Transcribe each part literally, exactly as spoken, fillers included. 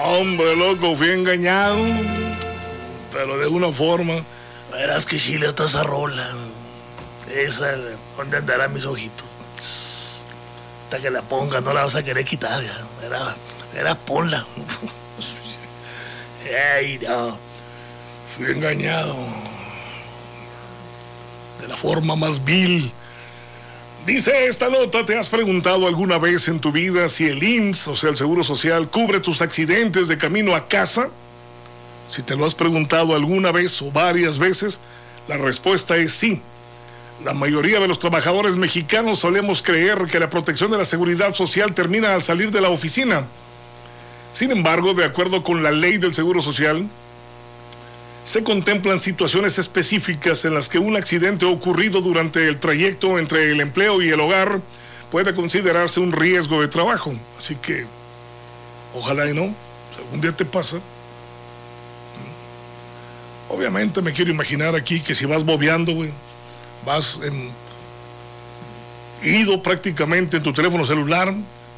Hombre, loco, fui engañado, pero de una forma. Verás que chile está esa rola. Esa, ¿dónde andarán mis ojitos? Hasta que la pongas, no la vas a querer quitar. Ya. Era, era ponla. Ey, no. Fui engañado. De la forma más vil. Dice esta nota, ¿te has preguntado alguna vez en tu vida si el I M S S, o sea, el Seguro Social, cubre tus accidentes de camino a casa? Si te lo has preguntado alguna vez o varias veces, la respuesta es sí. La mayoría de los trabajadores mexicanos solemos creer que la protección de la seguridad social termina al salir de la oficina. Sin embargo, de acuerdo con la ley del Seguro Social, se contemplan situaciones específicas en las que un accidente ocurrido durante el trayecto entre el empleo y el hogar puede considerarse un riesgo de trabajo. Así que, ojalá y no, si algún día te pasa. Obviamente me quiero imaginar aquí que si vas bobeando, güey, vas en, ido prácticamente en tu teléfono celular,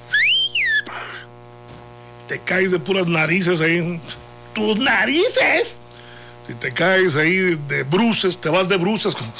te caes de puras narices ahí. ¡Tus narices! Si te caes ahí de bruces, te vas de bruces, como,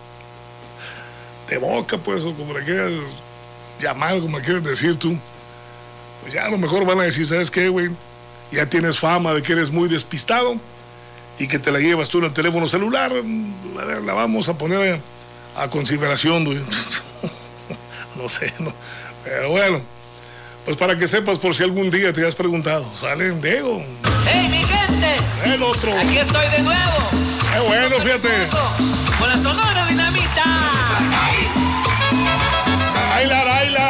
de boca, pues, o como le quieras llamar, como le quieras decir tú, pues ya a lo mejor van a decir, ¿sabes qué, güey? Ya tienes fama de que eres muy despistado y que te la llevas tú en el teléfono celular, la, la vamos a poner a, a consideración, güey. No sé, no. Pero bueno, pues para que sepas por si algún día te has preguntado, ¿sale, Diego? ¡Hey, mi gente! El otro. Aquí estoy de nuevo. ¡Qué bueno, fíjate! Con la Sonora Dinamita. ¡Baila, baila!